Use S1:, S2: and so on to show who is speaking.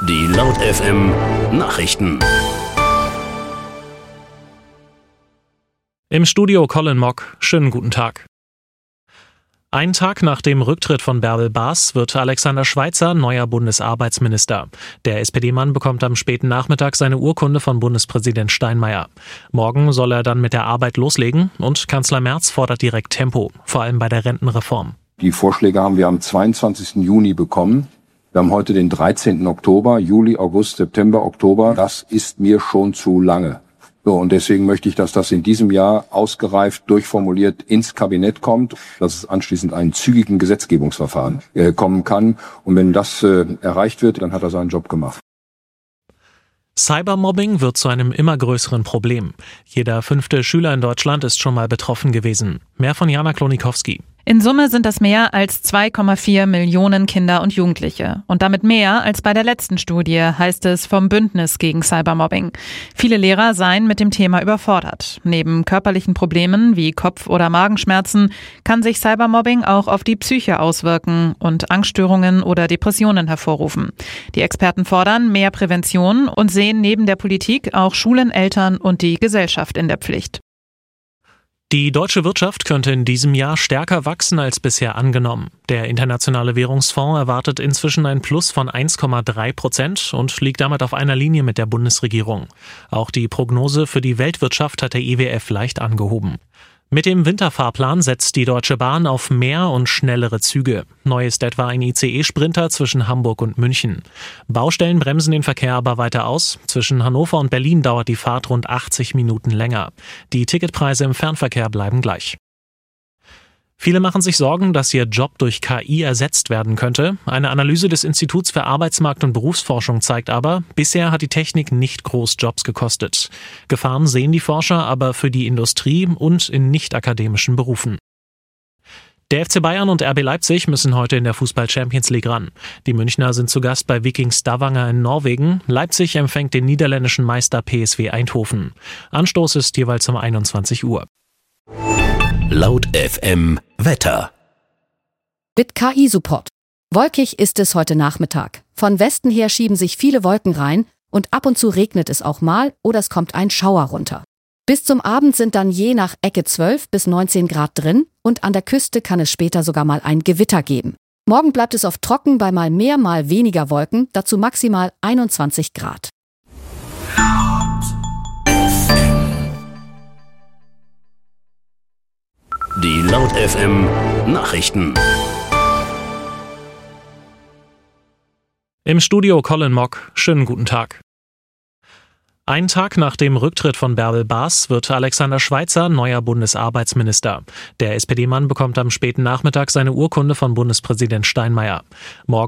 S1: Die Laut FM Nachrichten.
S2: Im Studio Colin Mock. Schönen guten Tag. Ein Tag nach dem Rücktritt von Bärbel Baas wird Alexander Schweitzer neuer Bundesarbeitsminister. Der SPD-Mann bekommt am späten Nachmittag seine Urkunde von Bundespräsident Steinmeier. Morgen soll er dann mit der Arbeit loslegen und Kanzler Merz fordert direkt Tempo, vor allem bei der Rentenreform.
S3: Die Vorschläge haben wir am 22. Juni bekommen. Wir haben heute den 13. Oktober, Juli, August, September, Oktober. Das ist mir schon zu lange. So, und deswegen möchte ich, dass das in diesem Jahr ausgereift, durchformuliert ins Kabinett kommt, dass es anschließend einen zügigen Gesetzgebungsverfahren kommen kann. Und wenn das erreicht wird, dann hat er seinen Job gemacht.
S2: Cybermobbing wird zu einem immer größeren Problem. Jeder 5. Schüler in Deutschland ist schon mal betroffen gewesen. Mehr von Jana Klonikowski.
S4: In Summe sind das mehr als 2,4 Millionen Kinder und Jugendliche. Und damit mehr als bei der letzten Studie, heißt es vom Bündnis gegen Cybermobbing. Viele Lehrer seien mit dem Thema überfordert. Neben körperlichen Problemen wie Kopf- oder Magenschmerzen kann sich Cybermobbing auch auf die Psyche auswirken und Angststörungen oder Depressionen hervorrufen. Die Experten fordern mehr Prävention und sehen neben der Politik auch Schulen, Eltern und die Gesellschaft in der Pflicht.
S2: Die deutsche Wirtschaft könnte in diesem Jahr stärker wachsen als bisher angenommen. Der Internationale Währungsfonds erwartet inzwischen ein Plus von 1,3% und liegt damit auf einer Linie mit der Bundesregierung. Auch die Prognose für die Weltwirtschaft hat der IWF leicht angehoben. Mit dem Winterfahrplan setzt die Deutsche Bahn auf mehr und schnellere Züge. Neu ist etwa ein ICE-Sprinter zwischen Hamburg und München. Baustellen bremsen den Verkehr aber weiter aus. Zwischen Hannover und Berlin dauert die Fahrt rund 80 Minuten länger. Die Ticketpreise im Fernverkehr bleiben gleich. Viele machen sich Sorgen, dass ihr Job durch KI ersetzt werden könnte. Eine Analyse des Instituts für Arbeitsmarkt- und Berufsforschung zeigt aber, bisher hat die Technik nicht groß Jobs gekostet. Gefahren sehen die Forscher aber für die Industrie und in nicht-akademischen Berufen. Der FC Bayern und RB Leipzig müssen heute in der Fußball-Champions League ran. Die Münchner sind zu Gast bei Viking Stavanger in Norwegen. Leipzig empfängt den niederländischen Meister PSV Eindhoven. Anstoß ist jeweils um 21 Uhr.
S1: Laut FM Wetter.
S5: Mit KI-Support. Wolkig ist es heute Nachmittag. Von Westen her schieben sich viele Wolken rein und ab und zu regnet es auch mal oder es kommt ein Schauer runter. Bis zum Abend sind dann je nach Ecke 12 bis 19 Grad drin und an der Küste kann es später sogar mal ein Gewitter geben. Morgen bleibt es oft trocken bei mal mehr, mal weniger Wolken, dazu maximal 21 Grad.
S1: Die Laut FM Nachrichten.
S2: Im Studio Colin Mock. Schönen guten Tag. Ein Tag nach dem Rücktritt von Bärbel Baas wird Alexander Schweitzer neuer Bundesarbeitsminister. Der SPD-Mann bekommt am späten Nachmittag seine Urkunde von Bundespräsident Steinmeier. Morgen